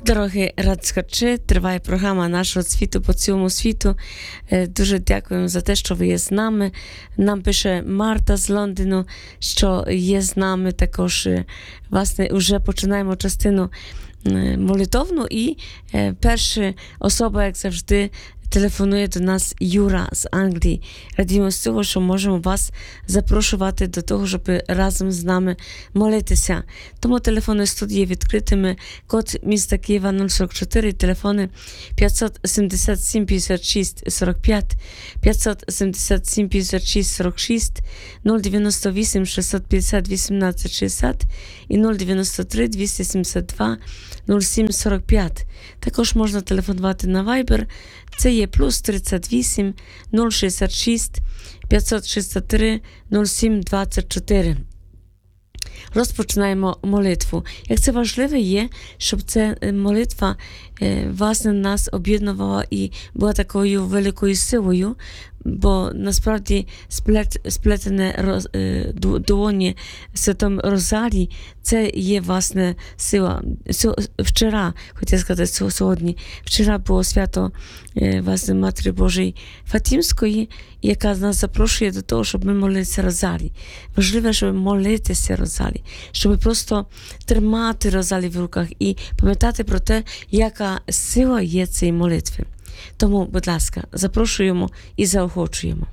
Дорогі радслухачі, триває програма нашого світу по цілому світу. Дуже дякуємо за те, що ви є з нами. Нам пише Марта з Лондону, що є з нами також. Власне, вже починаємо частину молитовну і перша особа, як завжди, телефонує до нас Юра з Англії. Радіємо з цього, що можемо вас запрошувати до того, щоб разом з нами молитися. Тому телефони студії відкритими. Код міста Києва 044, телефони 577 56 45, 577 56 46, 098 650 18 60 і 093 272 07 45. Також можна телефонувати на Viber. Це є плюс 38 066 563 07 24. Розпочинаємо молитву. Як це важливо є, щоб ця молитва власне нас об'єднувала і була такою великою силою, бо насправді сплетене долоні Святому Розарії це є власне сила. Вчора, хотів сказати сьогодні, вчора було свято власне Матері Божої Фатімської, яка нас запрошує до того, щоб ми молилися Розарій. Важливо, щоб молитися Розарій, щоб просто тримати Розарій в руках і пам'ятати про те, яка сила є цієї молитви. Тому, будь ласка, запрошуємо і заохочуємо.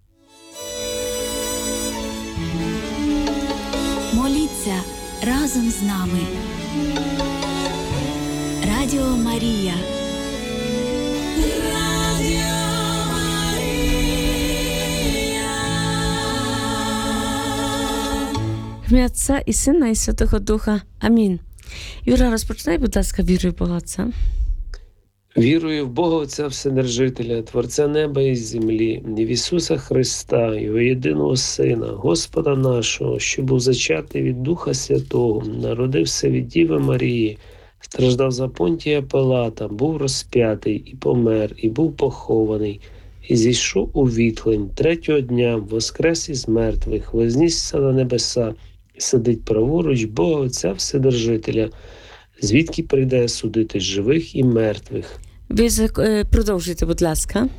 Моліться разом з нами. Радіо Марія. В ім'я Отця і Сина, і Святого Духа. Амінь. Юра, розпочинай, будь ласка, вірою в Бога Отця. Вірую в Бога Отця Вседержителя, Творця неба і землі, і в Ісуса Христа, Його єдиного Сина, Господа нашого, що був зачатий від Духа Святого, народився від Діви Марії, страждав за Понтія Пилата, був розп'ятий і помер, і був похований, і зійшов у відлень, третього дня воскрес із мертвих, вознісся на небеса, і сидить праворуч Бога Отця Вседержителя, звідки прийде судити живих і мертвих. Ви продовжуйте, будь ласка.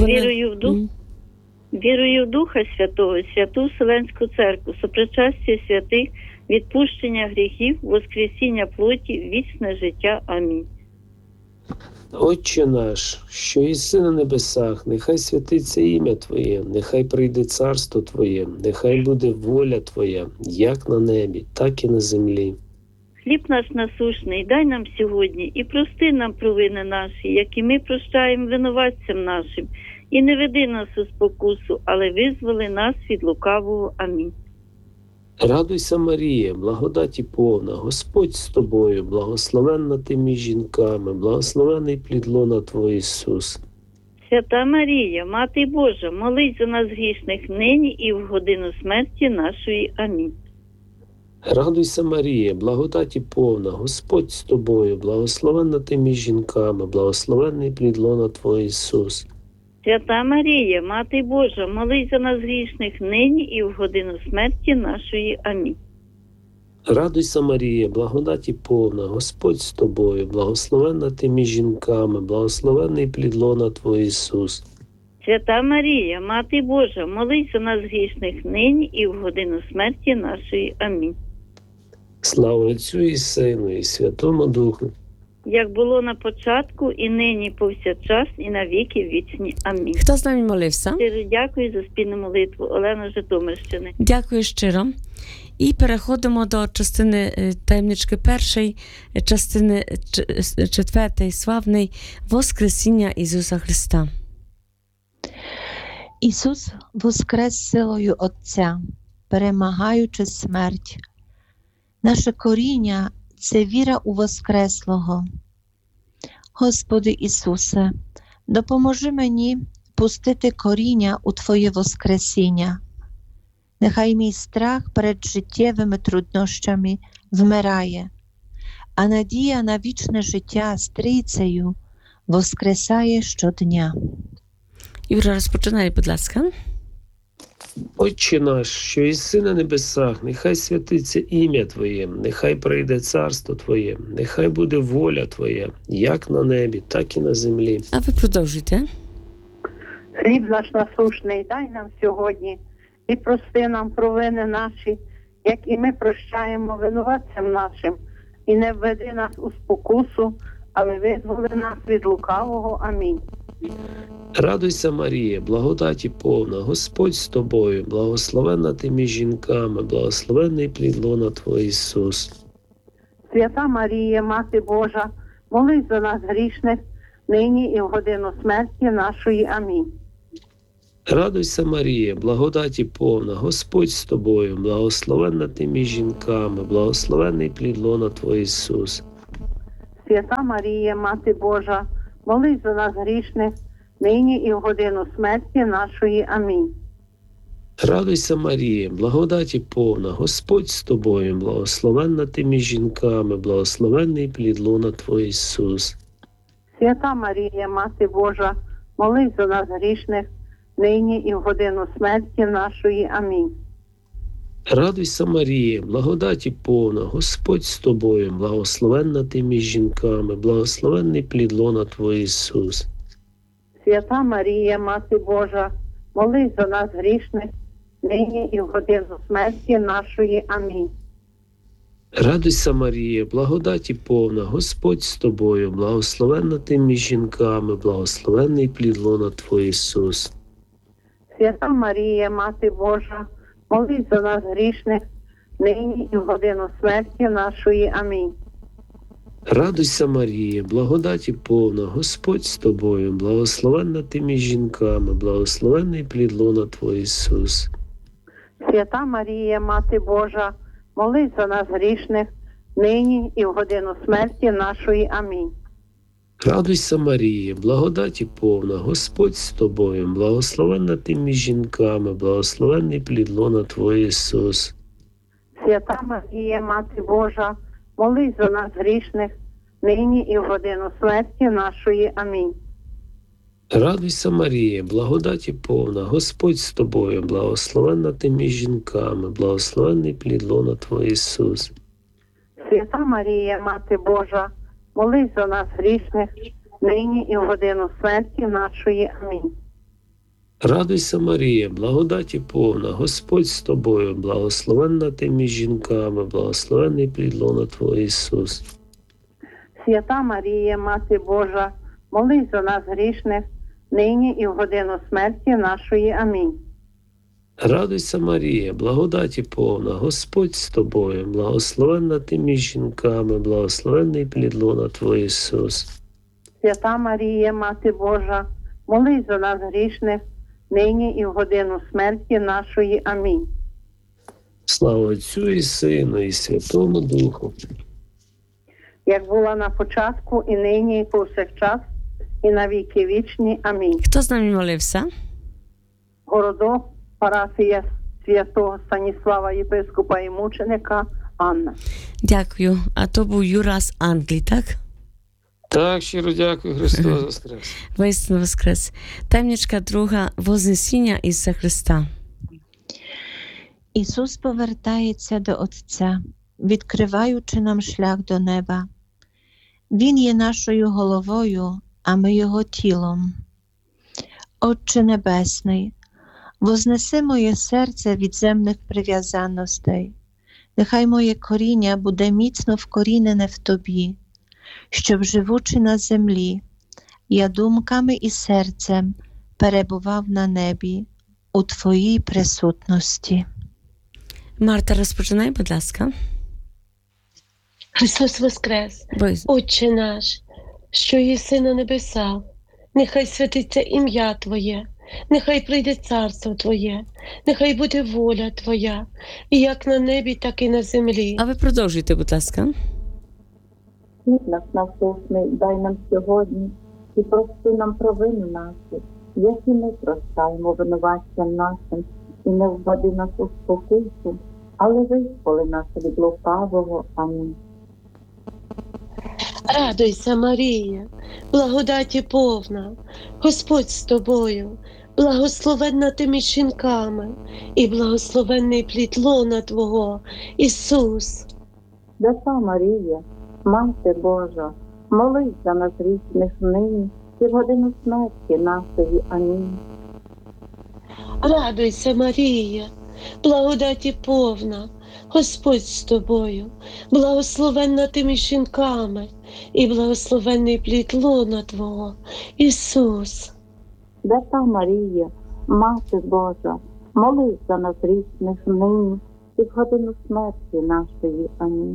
Вірую в Духа Святого, Святу Вселенську Церкву, сопричастя святих, відпущення гріхів, воскресіння плоті, вічне життя. Амінь. Отче наш, що єси на небесах, нехай святиться ім'я Твоє, нехай прийде царство Твоє, нехай буде воля Твоя, як на небі, так і на землі. Хліб наш насущний дай нам сьогодні і прости нам провини наші, як і ми прощаємо винуватцям нашим. І не веди нас у спокусу, але визволи нас від лукавого. Амінь. Радуйся, Марія, благодаті повна, Господь з тобою, благословенна ти між жінками, благословений плід лона Твого Ісус. Свята Марія, Мати Божа, молись за нас грішних нині і в годину смерті нашої. Амінь. Радуйся, Марія, благодаті повна, Господь з тобою, благословенна ти між жінками, благословенний плід лона Твого Ісус. Свята Марія, Мати Божа, молись за нас грішних нині і в годину смерті нашої. Амінь. Радуйся, Марія, благодаті повна, Господь з тобою, благословенна ти між жінками, благословенний плід лона Твого Ісус. Свята Марія, Мати Божа, молись за нас грішних нині і в годину смерті нашої. Амінь. Слава Отцю і Сину, і Святому Духу. Як було на початку, і нині, повсякчас, і на віки вічні. Амінь. Хто з нами молився? Щиро дякую за спільну молитву. Олена з Житомирщини. Дякую щиро. І переходимо до частини таємнички першої, частини четвертої, славної, Воскресіння Ісуса Христа. Ісус воскрес силою Отця, перемагаючи смерть. Наше коріння – це віра у Воскреслого. Господи Ісусе, допоможи мені пустити коріння у Твоє Воскресіння. Нехай мій страх перед життєвими труднощами вмирає, а надія на вічне життя з Трійцею воскресає щодня. Юра, розпочинай, будь ласка. Отче наш, що єси на небесах, нехай святиться ім'я Твоє, нехай прийде царство Твоє, нехай буде воля Твоя, як на небі, так і на землі. А ви продовжуйте. Хліб наш насущний дай нам сьогодні, і прости нам провини наші, як і ми прощаємо винуватцям нашим, і не введи нас у спокусу, але визволи нас від лукавого. Амінь. Радуйся, Марія, благодаті повна, Господь з тобою, благословенна ти між жінками, благословенний плід лона Твого Ісус. Свята Марія, Мати Божа, молись за нас грішних, нині і в годину смерті нашої. Амінь. Радуйся, Марія, благодаті повна, Господь з тобою, благословенна ти між жінками, благословенний плід лона Твого Ісус. Свята Марія, Мати Божа, молись за нас грішних, нині і в годину смерті нашої. Амінь. Радуйся, Марія, благодаті повна, Господь з тобою, благословенна ти між жінками, благословенний плід лона Твого Ісус. Свята Марія, Мати Божа, молись за нас грішних, нині і в годину смерті нашої. Амінь. Радуйся, Марія, благодаті повна, Господь з тобою, благословенна ти між жінками, благословенний плід лона Твого Ісус. Свята Марія, Мати Божа, молись за нас грішних, нині і в годину смерті нашої. Амінь. Радуйся, Марія, благодаті повна, Господь з тобою, благословенна ти між жінками, благословенний плід лона Твого Ісус. Свята Марія, Мати Божа, молись за нас грішних, нині і в годину смерті нашої. Амінь. Радуйся, Марія, благодаті повна, Господь з тобою, благословенна ти між жінками, благословенний плід лона Твого Ісус. Свята Марія, Мати Божа, молись за нас грішних, нині і в годину смерті нашої. Амінь. Радуйся, Марія, благодаті повна, Господь з тобою, благословенна ти між жінками, благословенний плід лона Твого Ісус. Свята Марія, Мати Божа, молись за нас грішних, нині і в годину смерті нашої. Амінь. Радуйся, Марія, благодаті повна, Господь з тобою, благословенна ти між жінками, благословенний плід лона Твого Ісус. Свята Марія, Мати Божа, молись за нас грішних, нині і в годину смерті нашої. Амінь. Радуйся, Марія, благодаті повна, Господь з тобою, благословенна ти між жінками, благословенний плід лона Твого Ісус. Свята Марія, Мати Божа, молись за нас грішних, нині і в годину смерті нашої. Амінь. Радуйся, Марія, благодаті повна, Господь з тобою, благословенна ти між жінками, благословенний плід лона Твого Ісус. Свята Марія, Мати Божа, молись за нас грішних, нині і в годину смерті нашої. Амінь. Слава Отцю і Сину, і Святому Духу. Як була на початку, і нині, і повсякчас, і на віки вічні. Амінь. Хто з нами молився? Городок, парафія святого Станіслава єпископа і мученика Анна. Дякую. А то був Юра з Англії, так? Так, щиро дякую, Христос Воскрес. Воістину воскрес. Таємничка друга – Вознесіння Ісуса Христа. Ісус повертається до Отця, відкриваючи нам шлях до неба. Він є нашою головою, а ми Його тілом. Отче Небесний, вознеси моє серце від земних прив'язаностей. Нехай моє коріння буде міцно вкорінене в Тобі, щоб, живучи на землі, я думками і серцем перебував на небі у Твоїй присутності. Марта, розпочинай, будь ласка. Христос Воскрес! Бо- Отче наш, що єси на небесах, нехай святиться ім'я Твоє, нехай прийде царство Твоє, нехай буде воля Твоя, і як на небі, так і на землі. А ви продовжуйте, будь ласка. Хліб наш насущний дай нам сьогодні, і прости нам провини наші, як і ми прощаємо винуватцям нашим, і не введи нас у спокусу, але визволи нас від лукавого. Амінь. Радуйся, Марія, благодаті повна, Господь з тобою, благословенна ти між жінками, і благословенний плід лона Твого, Ісус. Свята Марія, Мати Божа, молись за нас грішних нині і в годину смерті нашої. Амінь. Радуйся, Марія, благодаті повна, Господь з тобою, благословенна ти між жінками, і благословенний плід лона Твого, Ісус. Свята Марія, Мати Божа, молись за нас грішних нині і в годину смерті нашої. Амінь.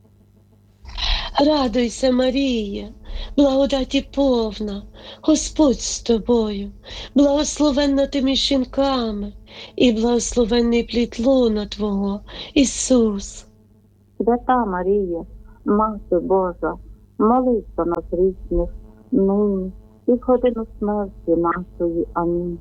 Радуйся, Марія, благодаті повна, Господь з тобою, благословенна ти між жінками, і благословенний плід лона Твого, Ісус. Свята Марія, Мати Божа, молись за нас грішних нині і в годину смерті нашої. Амінь.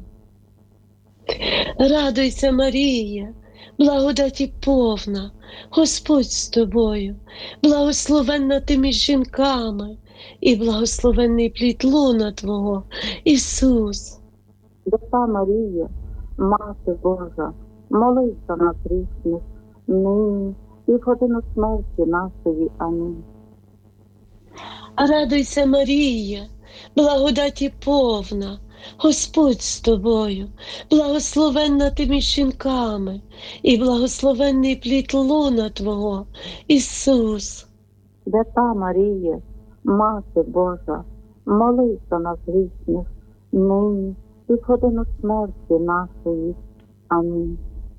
Радуйся, Марія, благодаті повна, Господь з тобою, благословенна ти між жінками, і благословенний плід лона Твого, Ісус. Свята Марія, Мати Божа, молись за нас грішних нині і в годину смерті нашої. Амінь. Радуйся, Марія, благодаті повна, Господь з тобою, благословенна ти між жінками, і благословенний плід лона Твого, Ісус. Свята Марія, Мати Божа, молись за нас грішних нині і в годину смерті нашої. Амінь.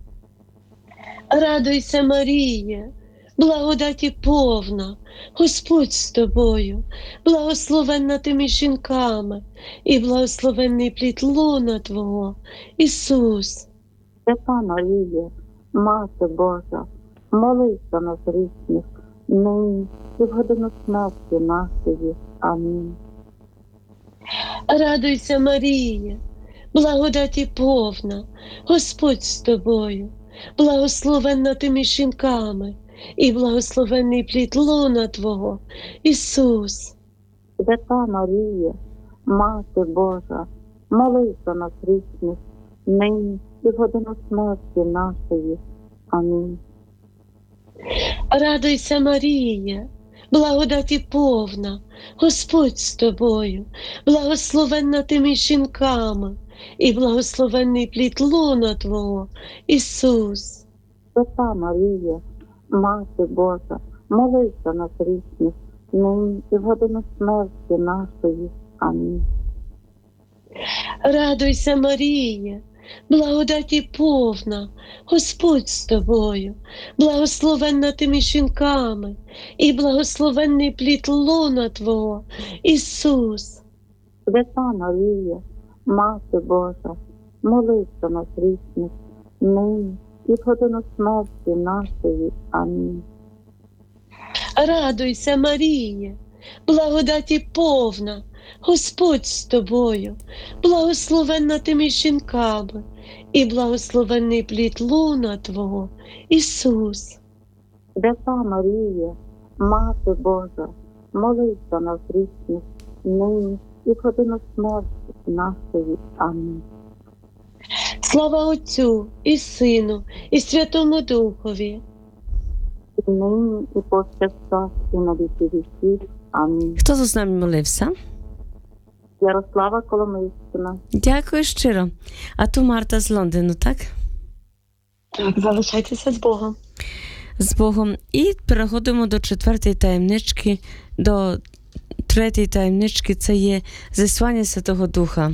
Радуйся, Марія, благодаті повна, Господь з тобою, благословенна ти між жінками, і благословенний плід лона Твого, Ісус. Свята Марія, Мати Божа, молись за нас грішних нині і в годину смерті нашої. Амінь. Радуйся, Марія, благодаті повна, Господь з тобою, благословенна ти між жінками, і благословенний плід лона Твого, Ісус. Свята Марія, Мати Божа, молись за нас грішних нині і в годину смерті нашої. Амінь. Радуйся, Марія, благодаті повна, Господь з тобою, благословенна ти між жінками, і благословенний плід лона Твого, Ісус. Свята Марія, Мати Божа, молись за нас грішних нині і в годину смерті нашої. Амінь. Радуйся, Марія, благодаті повна, Господь з тобою, благословенна ти між жінками, і благословенний плід лона Твого, Ісус. Свята Марія, Мати Божа, молись за нас грішних нині і в годину смерті нашої. Амінь. Радуйся, Марія, благодаті повна, Господь з тобою, благословенна ти між жінками, і благословенний плід лона Твого, Ісус. Свята Марія, Мати Божа, молись за нас грішних нині і в годину смерті нашої. Амінь. Слава Отцю і Сину, і Святому Духові. І нині, і повсякчас, і на віки віків. Амінь. Хто тут з нами молився? Ярослава Коломийщина. Дякую щиро. А то Марта з Лондону, так? Так, залишайтеся з Богом. З Богом. І переходимо до 4-ї таємнички, до 3-ї таємнички, це є зіслання Святого Духа.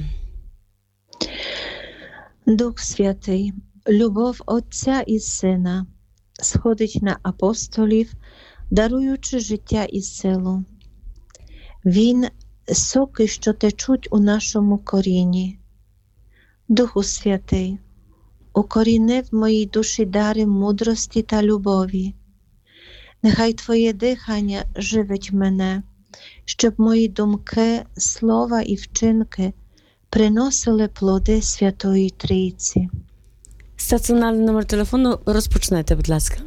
Дух Святий, любов Отця і Сина, сходить на апостолів, даруючи життя і силу. Він – соки, що течуть у нашому корінні. Духу Святий, укоріни в моїй душі дари мудрості та любові. Нехай Твоє дихання живить мене, щоб мої думки, слова і вчинки приносили плоди Святої Трійці. Стаціонарний номер телефону розпочнете, будь ласка.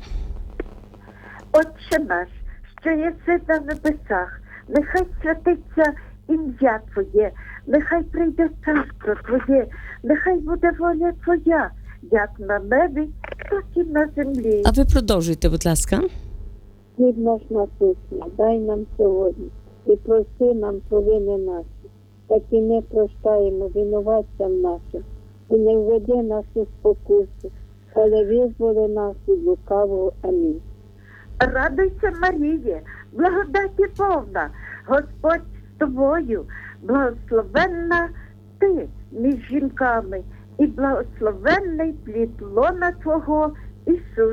Отче наш, що єси на небесах, нехай святиться ім'я Твоє, нехай прийде царство Твоє, нехай буде воля Твоя, як на небі, так і на землі. А ви продовжуйте, будь ласка. Хліб наш насущний, дай нам сьогодні, і прости нам провини наші, як і ми прощаємо винуватцям нашим, і не введи нас у спокусу, але визволи нас від лукавого. Амінь. Радуйся, Маріє, благодаті повна, Господь з тобою, благословенна ти між жінками, і благословенний плід лона Твого, Ісус.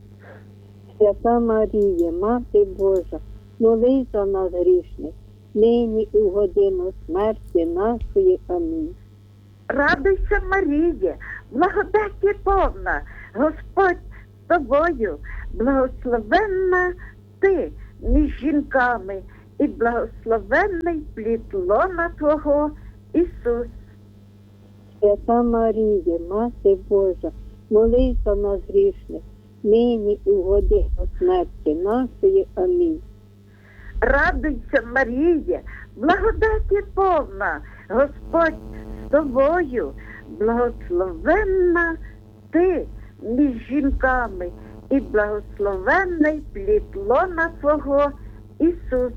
Свята Марія, Мати Божа, молись за нас грішних, нині і в годину смерті нашої. Амінь. Радуйся, Маріє, благодаті повна, Господь з тобою, благословенна ти між жінками, і благословенний плід лона Твого, Ісус. Свята Марія, Мати Божа, молись за нас грішних, нині і в годину смерті нашої. Амінь. Радуйся, Маріє, благодаті повна, Господь з тобою, благословенна ти між жінками, і благословенний плід лона Твого, Ісус.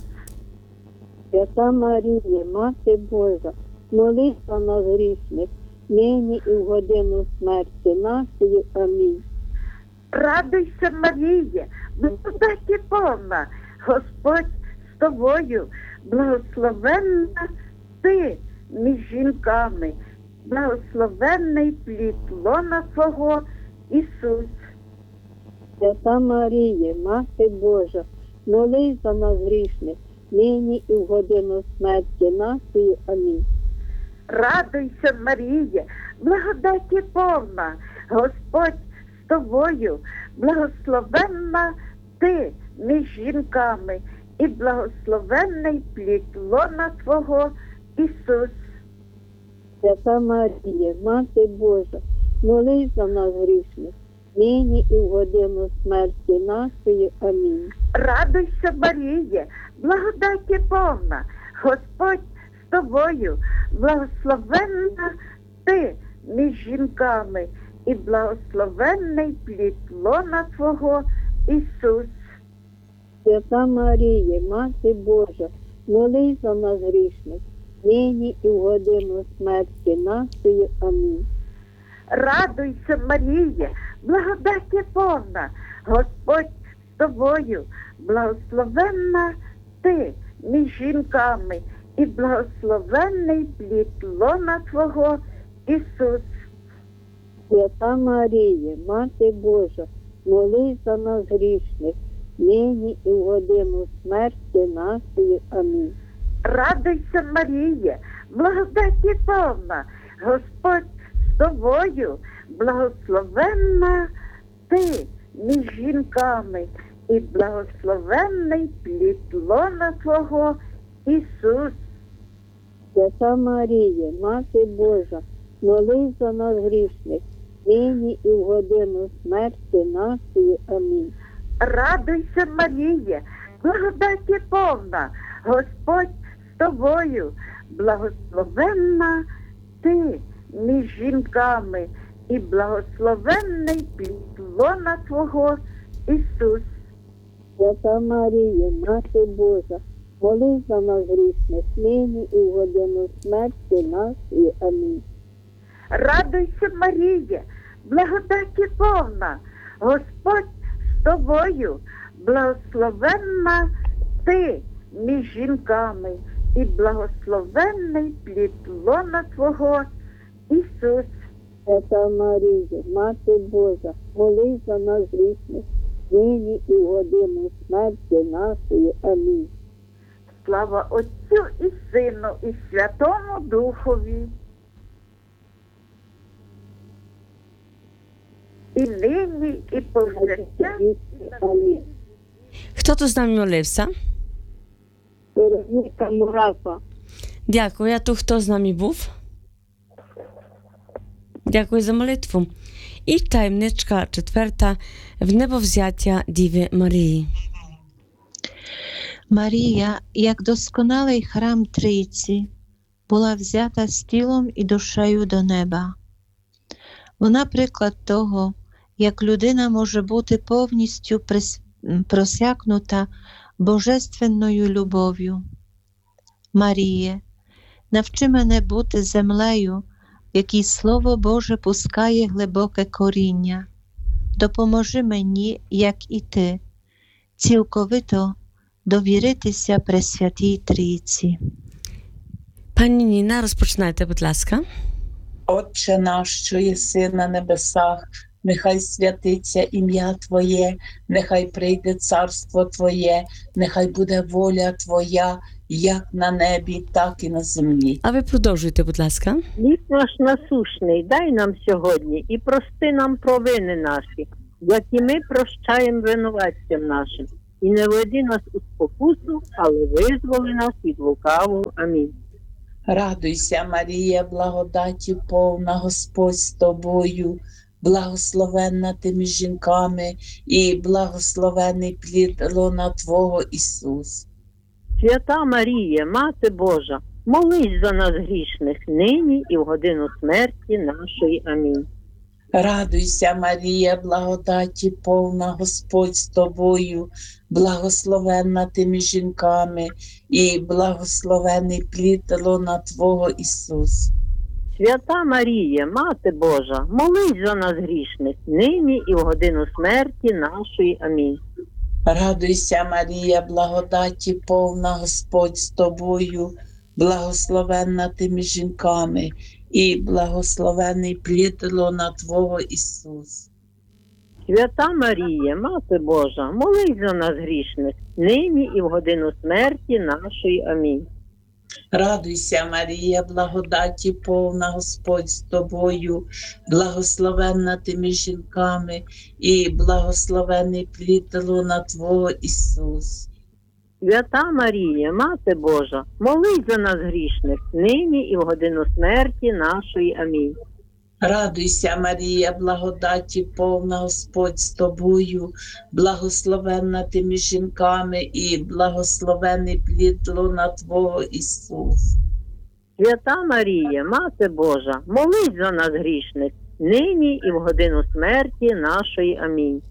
Свята Марія, Мати Божа, молись за нас грішних, нині і в годину смерті нашої. Амінь. Радуйся, Маріє, благодаті повна, Господь з тобою, благословенна ти між жінками, благословенний плід лона Твого, Ісус. Свята Марія, Мати Божа, молись за нас грішних, нині і в годину смерті нашої. Амінь. Радуйся, Маріє, благодаті повна, Господь з тобою, благословенна ти між жінками, і благословенний плід лона Твого, Ісус. Свята Марія, Мати Божа, молись за нас грішних, нині і в годину смерті нашої. Амінь. Радуйся, Маріє, благодаті повна, Господь з тобою, благословенна ти між жінками, і благословенний плід лона Твого, Ісус. Свята Марія, Мати Божа, молись за нас грішних, нині і в годину смерті нашої. Амінь. Радуйся, Маріє, благодаті повна, Господь з тобою, благословенна ти між жінками, і благословенний плід лона Твого, Ісус. Свята Марія, Мати Божа, молись за нас грішних, нині і в годину смерті нашої. Амінь. Радуйся, Маріє, благодаті повна, Господь з тобою, благословенна ти між жінками, і благословенний плід лона Твого, Ісус. Свята Марія, Мати Божа, молись за нас грішних, нині і в годину смерті нашої. Амінь. Радуйся, Маріє, благодаті повна, Господь з тобою, благословенна ти між жінками, і благословенний плід лона Твого, Ісус. Свята Марія, Мати Божа, молись за нас грішних, нині і в годину смерті нашої. Амінь. Радуйся, Маріє, благодаті повна, Господь з тобою, благословенна ти між жінками, і благословенний плід лона Твого, Ісус. Свята Марія, Мати Божа, молись за нас грішних, нині і в годину смерті нашої. Амінь. Слава Отцю і Сину, і Святому Духові, і нині, і повсякчас. Амінь. Хто тут з нами молився? Вероніка Мурафа. Дякую. А то хто з нами був? Дякую за молитву. І таємничка 4. В небовзяття Діви Марії. Марія, як досконалий храм Трійці, була взята з тілом і душею до неба. Вона приклад того, як людина може бути повністю просякнута божественною любов'ю. Маріє, навчи мене бути землею, в якій Слово Боже пускає глибоке коріння. Допоможи мені, як і ти, цілковито довіритися Пресвятій Трійці. Пані Ніна, розпочинайте, будь ласка. Отче наш, що єси на небесах, нехай святиться ім'я Твоє, нехай прийде царство Твоє, нехай буде воля Твоя, як на небі, так і на землі. А ви продовжуйте, будь ласка. Хліб наш насущний дай нам сьогодні і прости нам провини наші, як і ми прощаємо винуватцям нашим. І не веди нас у спокусу, але визволи нас від лукавого. Амінь. Радуйся, Марія, благодаті повна, Господь з тобою, благословенна ти між жінками, і благословений плід лона Твого, Ісус. Свята Марія, Мати Божа, молись за нас грішних, нині і в годину смерті нашої. Амінь. Радуйся, Марія, благодаті повна, Господь з тобою, благословенна ти між жінками, і благословений плід лона Твого, Ісус. Свята Марія, Мати Божа, молись за нас грішних, нині і в годину смерті нашої. Амінь. Радуйся, Марія, благодаті повна, Господь з тобою, благословенна ти між жінками, і благословений плід лона Твого, Ісус. Свята Марія, Мати Божа, молись за нас грішних, нині і в годину смерті нашої. Амінь. Радуйся, Марія, благодаті повна, Господь з тобою, благословенна ти між жінками, і благословений плід лона Твого, Ісус. Свята Марія, Мати Божа, молись за нас грішних, нині і в годину смерті нашої. Амінь. Радуйся, Марія, благодаті повна, Господь з тобою, благословенна ти між жінками, і благословений плід лона Твого, Ісус. Свята Марія, Мати Божа, молись за нас грішних, нині і в годину смерті нашої. Амінь.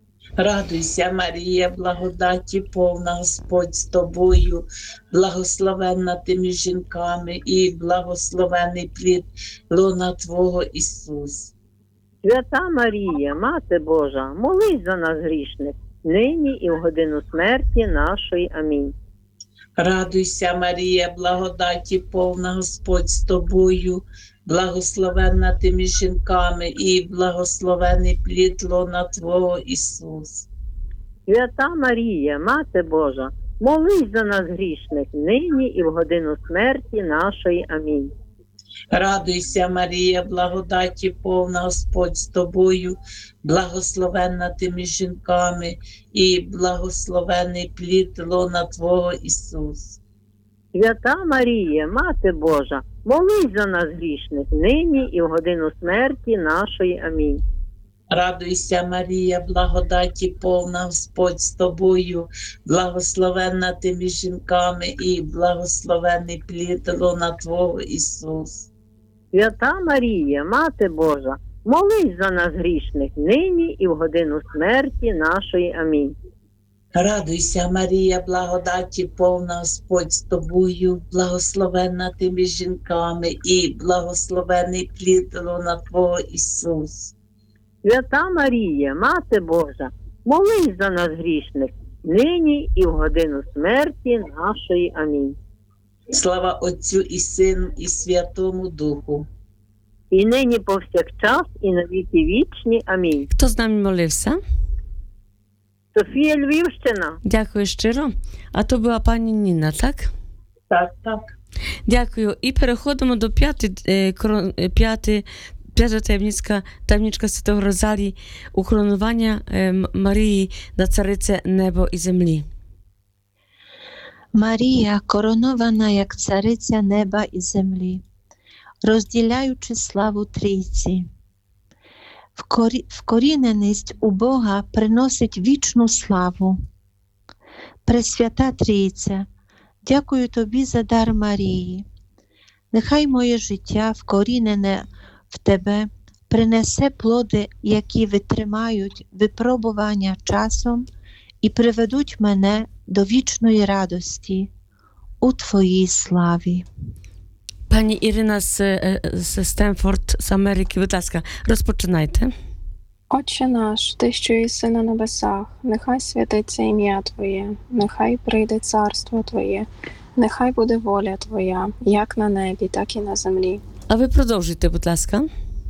Радуйся, Марія, благодаті повна, Господь з тобою, благословенна ти між жінками, і благословений плід лона Твого, Ісус. Свята Марія, Мати Божа, молись за нас грішних, нині і в годину смерті нашої. Амінь. Радуйся, Марія, благодаті повна, Господь з тобою, благословенна ти між жінками, і благословений плід лона Твого, Ісус. Свята Марія, Мати Божа, молись за нас грішних, нині і в годину смерті нашої. Амінь. Радуйся, Марія, благодаті повна, Господь з тобою, благословенна ти між жінками, і благословений плід лона Твого, Ісус. Свята Марія, Мати Божа, молись за нас грішних, нині і в годину смерті нашої. Амінь. Радуйся, Марія, благодаті повна, Господь з тобою, благословенна ти між жінками, і благословений плід лона Твого, Ісус. Свята Марія, Мати Божа, молись за нас грішних, нині і в годину смерті нашої. Амінь. Радуйся, Марія, благодаті повна, Господь з тобою, благословенна ти між жінками, і благословений плід лона Твого, Ісус. Свята Марія, Мати Божа, молись за нас грішних, нині і в годину смерті нашої. Амінь. Слава Отцю і Сину, і Святому Духу. І нині повсякчас, і на віки вічні. Амінь. Хто з нами молився? Софія, Львівщина. Дякую щиро. А то була пані Ніна, так? Так, так. Дякую. І переходимо до п'ята таємничка Святого Розалії, укоронування Марії на царице неба і землі. Марія, коронована як цариця неба і землі, розділяючи славу Трійці. Вкоріненість у Бога приносить вічну славу. Пресвята Трійця, дякую Тобі за дар Марії. Нехай моє життя, вкорінене в Тебе, принесе плоди, які витримають випробування часом і приведуть мене до вічної радості у Твоїй славі. Пані Ірина з Стемфорд, з Америки, будь ласка, розпочинайте. Отче наш, Ти, що єси на небесах, нехай святиться ім'я Твоє, нехай прийде царство Твоє, нехай буде воля Твоя, як на небі, так і на землі. А ви продовжуйте, будь ласка.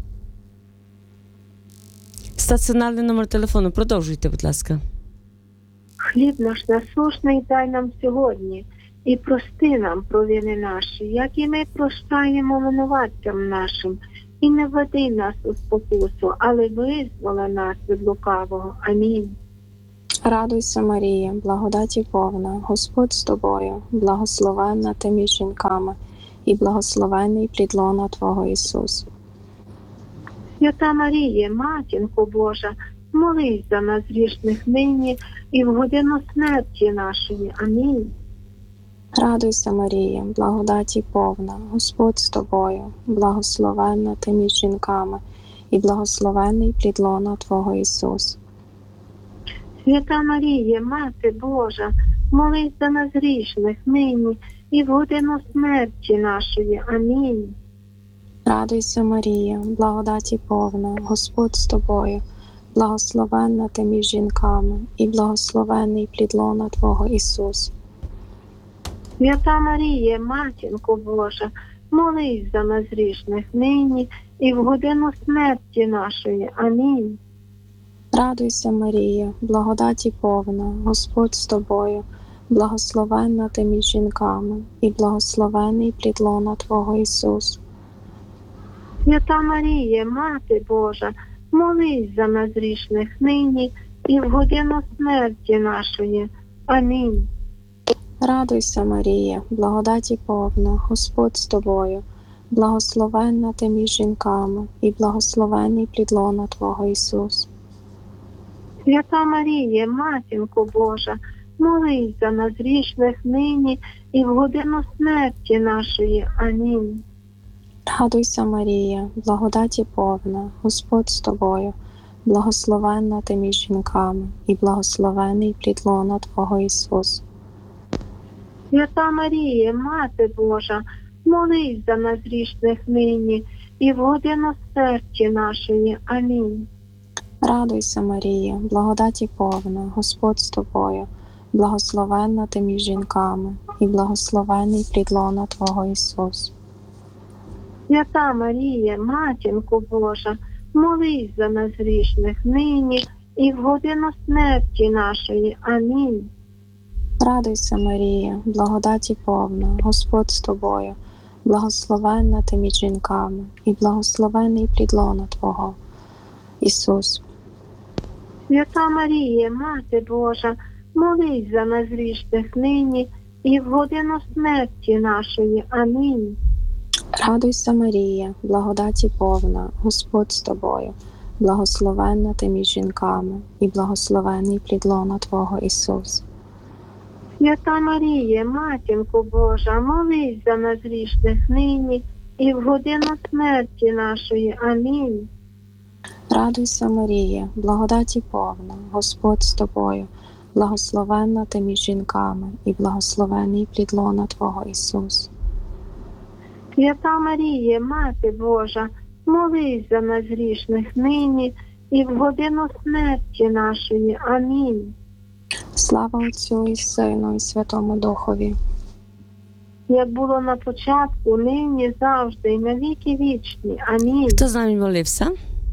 Стаціонарний номер телефону, продовжуйте, будь ласка. Хліб наш насущний дай нам сьогодні, і прости нам провини наші, як і ми прощаємо винуватцям нашим. І не веди нас у спокусу, але визволи нас від лукавого. Амінь. Радуйся, Марія, благодаті повна, Господь з тобою, благословенна ти між жінками, і благословенний плід лона Твого Ісус. Свята Марія, Матінко Божа, молись за нас грішних нині і в годину смерті нашої. Амінь. Радуйся, Марія, благодаті повна, Господь з тобою, благословенна ти між жінками, і благословенний плід лона Твого Ісус. Свята Марія, Мати Божа, молись за нас грішних нині і в годину смерті нашої. Амінь. Радуйся, Марія, благодаті повна, Господь з тобою, благословенна ти між жінками, і благословенний плід лона Твого Ісус. Свята Марія, Матінко Божа, молись за нас грішних нині і в годину смерті нашої. Амінь. Радуйся, Марія, благодаті повна, Господь з тобою, благословенна ти між жінками, і благословений плід лона Твого Ісус. Свята Марія, Мати Божа, молись за нас грішних нині і в годину смерті нашої. Амінь. Радуйся, Марія, благодаті повна, Господь з тобою, благословенна ти між жінками, і благословений плід лона Твого Ісус. Свята Марія, Матінко Божа, молись за нас грішних нині і в годину смерті нашої. Амінь. Радуйся, Марія, благодаті повна, Господь з тобою, благословенна ти між жінками, і благословений плід лона Твого Ісус. Свята Марія, Мати Божа, молись за нас грішних нині і в годину смерті нашої. Амінь. Радуйся, Марія, благодаті повна, Господь з тобою, благословенна ти між жінками, і благословений плід лона Твого Ісус. Свята Марія, Матінко Божа, молись за нас грішних нині і в годину смерті нашої. Амінь. Радуйся, Марія, благодаті повна, Господь з тобою, благословенна ти між жінками, і благословений плід лона Твого Ісус. Свята Марія, Мати Божа, молись за нас грішних нині і в годину смерті нашої. Амінь. Радуйся, Марія, благодаті повна, Господь з тобою, благословенна ти між жінками, і благословений плід лона Твого Ісус. Свята Марія, Матінко Божа, молись за нас грішних нині і в годину смерті нашої. Амінь. Радуйся, Марія, благодаті повна, Господь з тобою, благословенна ти між жінками, і благословений плід лона Твого Ісус. Свята Марія, Мати Божа, молись за нас грішних нині і в годину смерті нашої. Амінь. Слава Отцю і Сину, і Святому Духові. Як було на початку, нині, завжди, і на віки вічні. Амінь. Хто з нами молився?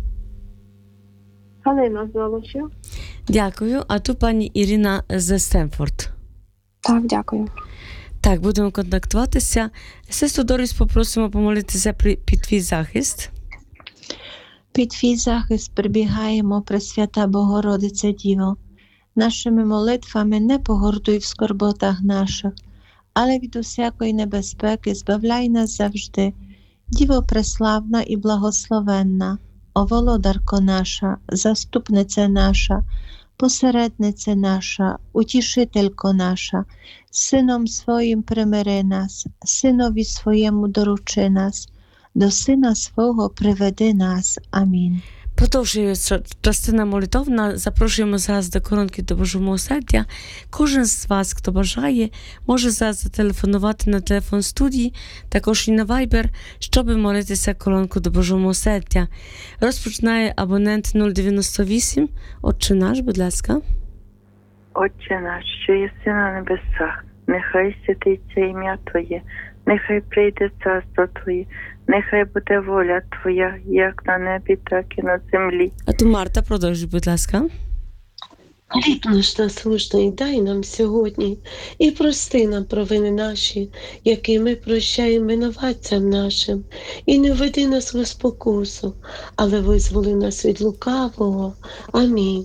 Галина Золочів. Дякую. А тут пані Ірина з Стемфорд. Так, дякую. Так, будемо контактуватися. Сестру Доріс попросимо помолитися під твій захист. Під твій захист прибігаємо, Пресвята Богородице Діво. Нашими молитвами не погордуй в скорботах наших, але від усякої небезпеки збавляй нас завжди. Діво преславна і благословенна, о володарко наша, заступниця наша, посередниця наша, утішителько наша, Сином своїм примири нас, Синові своєму доручи нас, до Сина свого приведи нас. Амінь. Продовжується частина молитовна. Запрошуємо зараз до коронки до Божого милосердя. Кожен з вас, хто бажає, може зараз зателефонувати на телефон студії, також і на Viber, щоб молитися колонку до Божого милосердя. Розпочинає абонент 098. Отче наш, будь ласка. Отче наш, що єси на небесах, нехай святиться ім'я Твоє, нехай прийде царство Твоє, нехай буде воля Твоя, як на небі, так і на землі. А ту Марта, продовжуй, будь ласка. Хліб наш насущний дай нам сьогодні, і прости нам провини наші, які ми прощаємо винуватцям нашим, і не введи нас в спокусу, але визволи нас від лукавого. Амінь.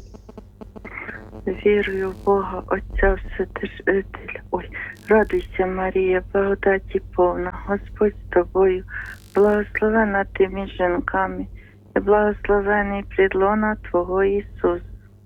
Вірую в Бога, Отця Вседержителя. Радуйся, Марія, благодаті повна, Господь з тобою, благословена ти між жінками, і благословений плід лона Твого Ісус.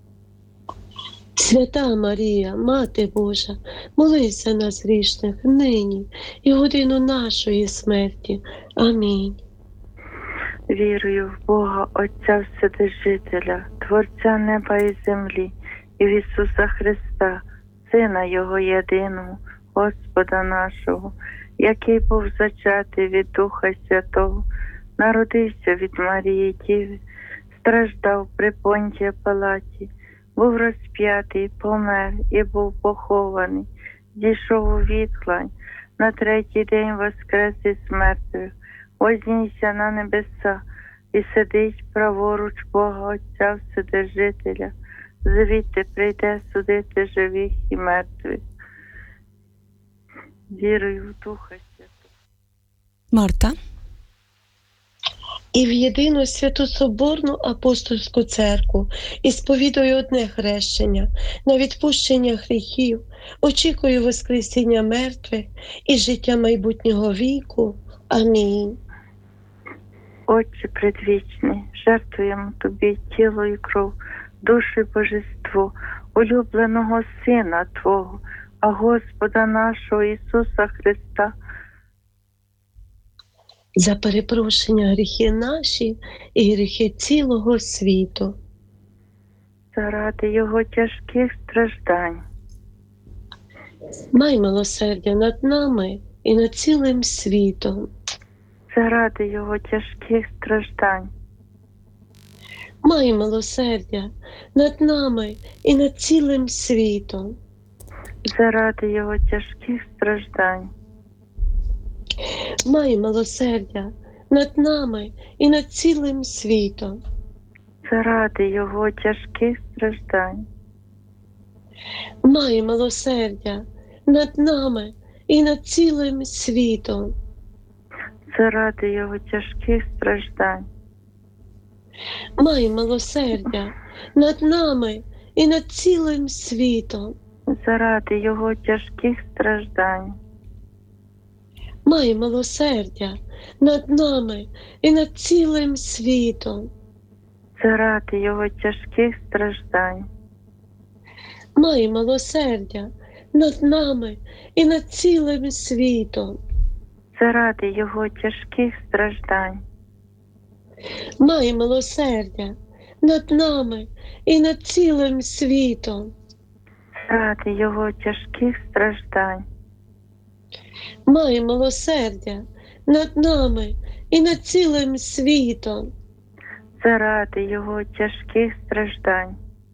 Свята Марія, Мати Божа, молись за нас грішних нині і в годину нашої смерті. Амінь. Вірую в Бога, Отця Вседержителя, Творця неба і землі, і в Ісуса Христа, Сина Його єдиного, Господа нашого, який був зачатий від Духа Святого, народився від Марії Діви, страждав при Понтії Пилаті, був розп'ятий, помер і був похований, зійшов у відклань, на третій день воскрес із мертвих, вознісся на небеса і сидить праворуч Бога Отця Вседержителя, звідти прийде судити живих і мертвих. Вірую в Духа Святого. Марта. І в єдину святу Соборну апостольську церкву і сповідую одне хрещення на відпущення гріхів, очікую воскресіння мертвих і життя майбутнього віку. Амінь. Отче предвічний, жертвуємо Тобі тіло і кров, душу і божество, улюбленого Сина Твого, а Господа нашого Ісуса Христа, За перепрошення гріхи наші і гріхи цілого світу. заради Його тяжких страждань, Май милосердя над нами і над цілим світом. заради Його тяжких страждань, Май милосердя над нами і над цілим світом. заради Його тяжких страждань, Май милосердя над нами і над цілим світом. заради Його тяжких страждань, Май милосердя над нами і над цілим світом. заради Його тяжких страждань, Май милосердя над нами і над цілим світом. заради Його тяжких страждань, Май милосердя над нами і над цілим світом. заради Його тяжких страждань, Май милосердя над нами і над цілим світом. заради Його тяжких страждань, Май милосердя над нами і над цілим світом. заради Його тяжких страждань, Май милосердя над нами і над цілим світом. заради Його тяжких страждань,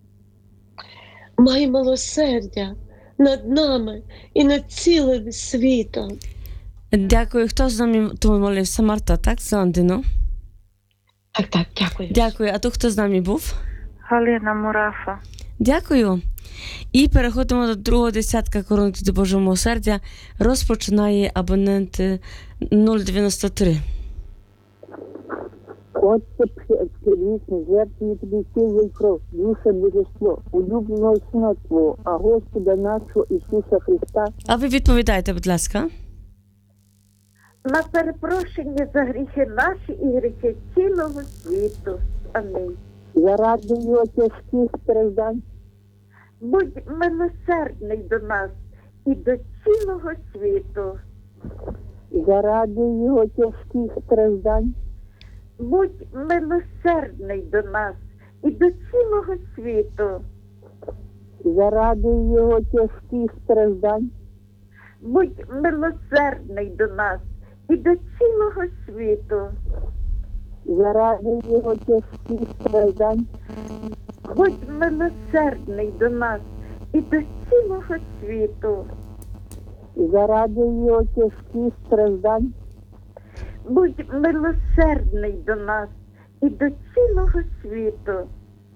Май милосердя над нами і над цілим світом. Дякую. Хто з нами тому молився? Марта, так? З Лондону. Так, дякую. Дякую. А то хто з нами був? Галина Мурафа. Дякую. І переходимо до другого десятка коронки до Божого милосердя. Розпочинає абонент 093. Отче предвічний, жертвує тобі тіло і кров, душа божество, улюбленого Сина Твого, а Господа нашого Ісуса Христа. А ви відповідаєте, будь ласка. На перепрошення за гріхи наші і гріхи цілого світу. Амінь. Заради Його тяжких страждань, будь милосердний до нас і до цілого світу. Заради його тяжких страждань, Будь милосердний до нас і до цілого світу. заради його тяжких страждань, Будь милосердний до нас і до цілого світу. заради його тяжких страждань, Будь милосердний до нас і до цілого світу. заради його тяжких страждань, Будь милосердний до нас і до цілого світу.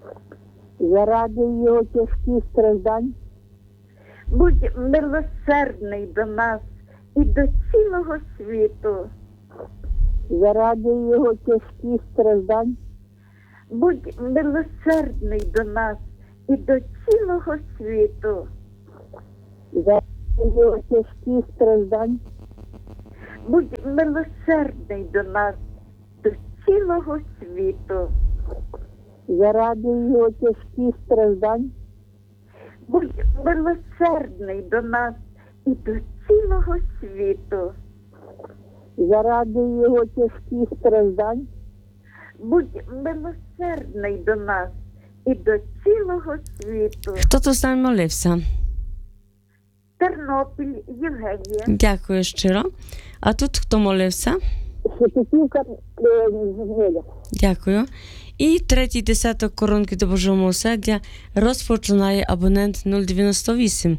заради його тяжких страждань, Будь милосердний до нас і до цілого світу. заради його тяжких страждань, Будь милосердний до нас і до цілого світу. заради його тяжких страждань, Будь милосердний до нас до цілого світу. заради його тяжких страждань, Будь милосердний до нас і до цілого світу. заради його тяжких страждань, Будь милосердний до нас і до цілого світу. Хто тут з нами молився? Тернопіль, Євгенія. Дякую щиро. А тут хто молився? Шепетівка Неля. Дякую. І третій десяток коронки до Божого милосердя розпочинає абонент 098.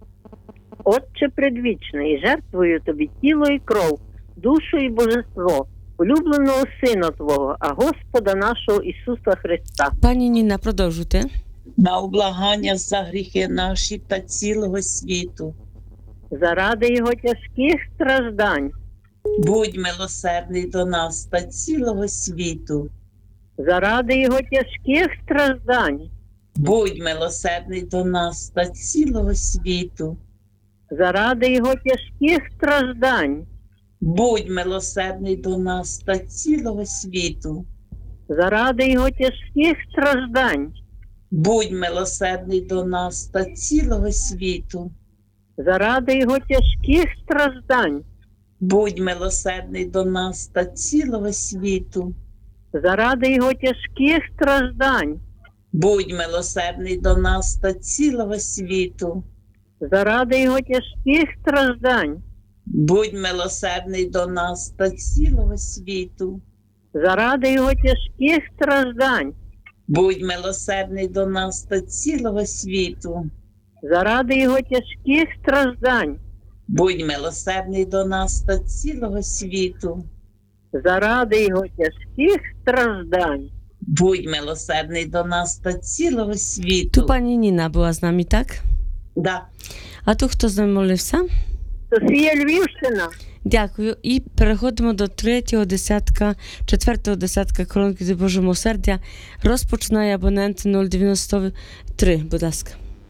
Отче предвічний, жертвую тобі тіло і кров, душу і божество, улюбленого Сина Твого, а Господа нашого Ісуса Христа. Пані Ніна, продовжуйте. На облагання за гріхи наші та цілого світу. Заради Його тяжких страждань. Будь милосердний до нас та цілого світу. Заради Його тяжких страждань. Будь милосердний до нас та цілого світу. Заради Його тяжких страждань. Будь милосердний до нас та цілого світу. Заради Його тяжких страждань. Будь милосердний до нас та цілого світу. Заради Його тяжких страждань. Будь милосердний до нас та цілого світу. Заради Його тяжких страждань. Будь милосердний до нас та цілого світу. Заради Його тяжких страждань. Будь милосердний до нас та цілого світу. Заради Його тяжких страждань. Будь милосердний до нас та цілого світу. Заради Його тяжких страждань. Будь милосердний до нас та цілого світу. Заради Його тяжких страждань. Будь милосердний до нас та цілого Tu світу. pani Nina była z nami, tak? Да. A tu хто з нами молився? Софія Львівщина. Дякую. І переходимо до третього десятка, четвертого десятка коронки до Божого милосердя. Розпочинає абонент 093, будь ласка.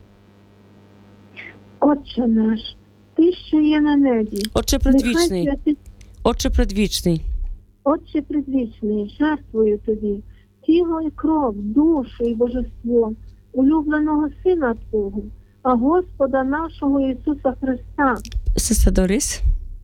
Отче наш, ти, що є на небі, Отче нехай предвічний, святить, Отче предвічний, Отче предвічний, жертвую тобі тіло і кров, душу і божество, улюбленого Сина Твого, а Господа нашого Ісуса Христа, Сестра Доріс.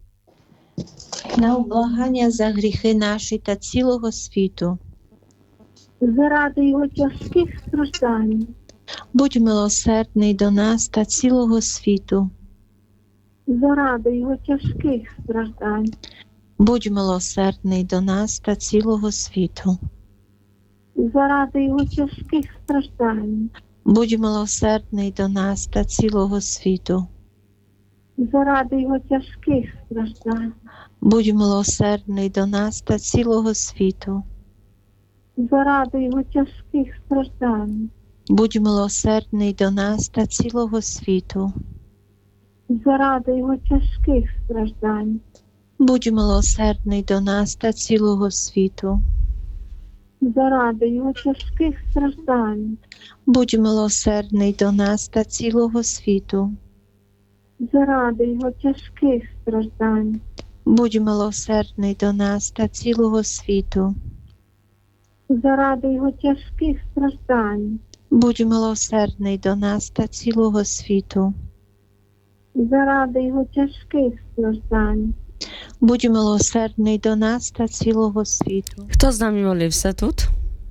На облагання за гріхи наші та цілого світу. заради його тяжких страждань, Будь милосердний до нас та цілого світу. заради його тяжких страждань, Будь милосердний до нас та цілого світу. заради його тяжких страждань, Будь милосердний до нас та цілого світу. заради його тяжких страждань, Будь милосердний до нас та цілого світу. заради його тяжких страждань, Будь милосердний до нас та цілого світу. заради його тяжких страждань, Будь милосердний до нас та цілого світу. заради його тяжких страждань, Будь милосердний до нас та цілого світу. заради його тяжких страждань, Будь милосердний до нас та цілого світу. заради його тяжких страждань, Будь милосердний до нас та цілого світу. Заради його тяжких страждань. Будь милосердний до нас та цілого світу. Хто з нами молився тут?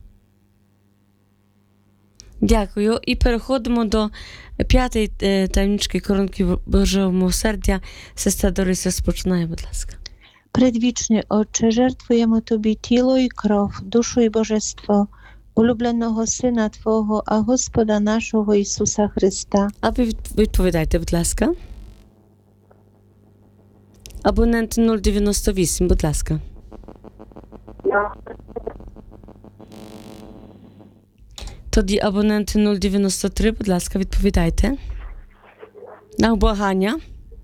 Дякую. І переходимо до 5-ї таємнички коронки Божого милосердя. Сестра Дориса розпочинає, будь ласка. Предвічний Отче, жертвуємо Тобі тіло і кров, душу і божество улюбленого Сина Твого, а Господа нашого Ісуса Христа. А ви відповідайте, будь ласка. Абонент 098, будь ласка. Тоді абонент 093, будь ласка, відповідайте. На убагання.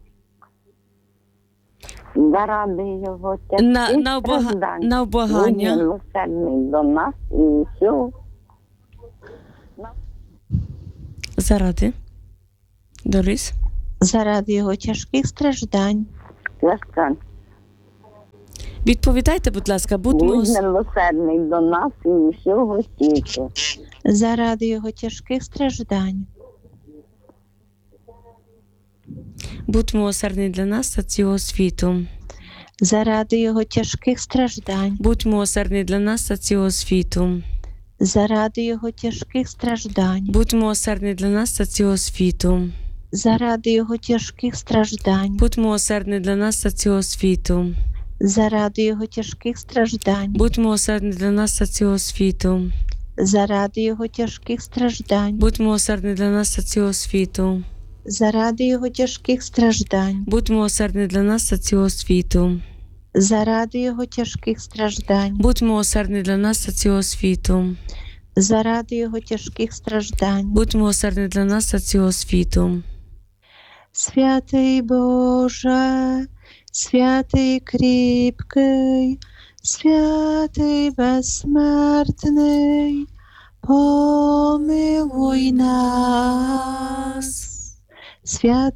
Заради його тяжких страждань. На убагання. Будь милосердний до нас і всього. Заради. Дорис. Заради його тяжких страждань. Відповідайте, будь ласка, будь милосердний до нас і всього світу. Заради його тяжких страждань. Будь милосердний для нас та цілого світу. Заради його тяжких страждань. Будь милосердний для нас та цілого світу. Заради його тяжких страждань. Будь милосердний для нас та цілого світу. Заради його тяжких страждань. Будь милосердний для нас та цілого світу. Заради його тяжких страждань. Будь милосердний для нас та цілого світу. Заради його тяжких страждань. Будь милосердний для нас та цілого світу. Заради його тяжких страждань. Будь милосердний для нас та цілого світу. Заради його тяжких страждань. Будь милосердний для нас та цілого світу. Заради його тяжких страждань. Будь милосердний для нас та цілого світу. Святий Боже, святий кріпкий, святий безсмертний, помилуй нас. Святий